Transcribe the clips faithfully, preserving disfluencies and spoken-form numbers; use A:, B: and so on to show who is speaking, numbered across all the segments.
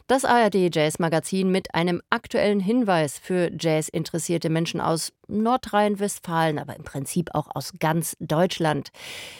A: Das A R D-Jazz-Magazin mit einem aktuellen Hinweis für Jazz-interessierte Menschen aus Nordrhein-Westfalen, aber im Prinzip auch aus ganz Deutschland.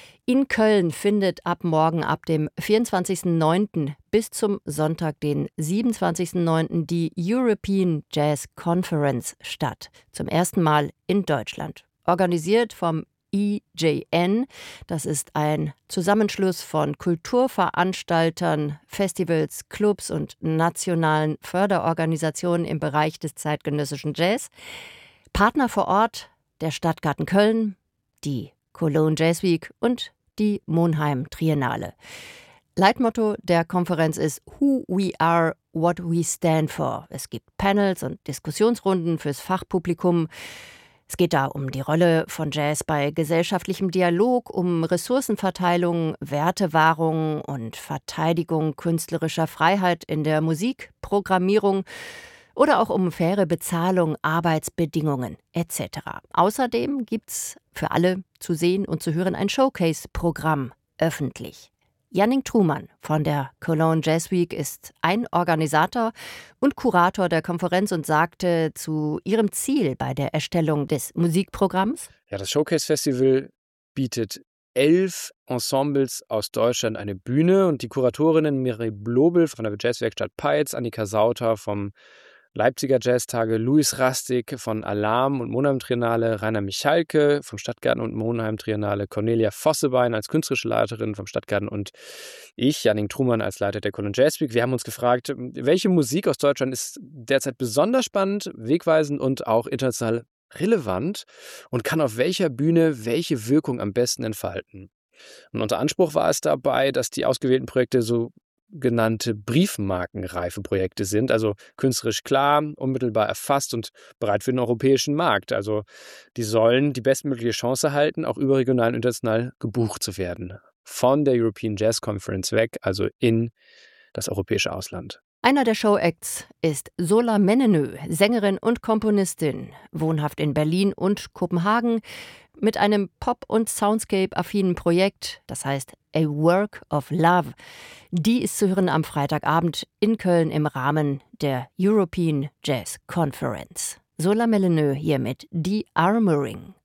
A: In Köln findet ab morgen, ab dem vierundzwanzigsten neunten bis zum Sonntag, den siebenundzwanzigsten neunten die European Jazz Conference statt. Zum ersten Mal in Deutschland. Organisiert vom E J N. Das ist ein Zusammenschluss von Kulturveranstaltern, Festivals, Clubs und nationalen Förderorganisationen im Bereich des zeitgenössischen Jazz. Partner vor Ort der Stadtgarten Köln, die Cologne Jazz Week und die Monheim Triennale. Leitmotto der Konferenz ist Who We Are, What We Stand For. Es gibt Panels und Diskussionsrunden fürs Fachpublikum. Es geht da um die Rolle von Jazz bei gesellschaftlichem Dialog, um Ressourcenverteilung, Wertewahrung und Verteidigung künstlerischer Freiheit in der Musikprogrammierung oder auch um faire Bezahlung, Arbeitsbedingungen et cetera. Außerdem gibt's für alle zu sehen und zu hören ein Showcase-Programm öffentlich. Jannik Trumann von der Cologne Jazz Week ist ein Organisator und Kurator der Konferenz und sagte zu ihrem Ziel bei der Erstellung des Musikprogramms:
B: Ja, das Showcase Festival bietet elf Ensembles aus Deutschland eine Bühne und die Kuratorinnen Mireille Blobel von der Jazzwerkstatt Peitz, Annika Sauter vom Leipziger Jazztage, Luis Rastig von Alarm und Monheim Triennale, Rainer Michalke vom Stadtgarten und Monheim Triennale, Cornelia Vossebein als künstlerische Leiterin vom Stadtgarten und ich, Jannik Trumann, als Leiter der Cologne Jazz Week. Wir haben uns gefragt, welche Musik aus Deutschland ist derzeit besonders spannend, wegweisend und auch international relevant und kann auf welcher Bühne welche Wirkung am besten entfalten. Und unser Anspruch war es dabei, dass die ausgewählten Projekte so genannte briefmarkenreife Projekte sind, also künstlerisch klar, unmittelbar erfasst und bereit für den europäischen Markt. Also die sollen die bestmögliche Chance halten, auch überregional und international gebucht zu werden. Von der European Jazz Conference weg, also in das europäische Ausland.
A: Einer der Showacts ist Sola Menenö, Sängerin und Komponistin, wohnhaft in Berlin und Kopenhagen, mit einem Pop- und Soundscape-affinen Projekt, das heißt A Work of Love. Die ist zu hören am Freitagabend in Köln im Rahmen der European Jazz Conference. Sola Menenö hier mit The Armoring.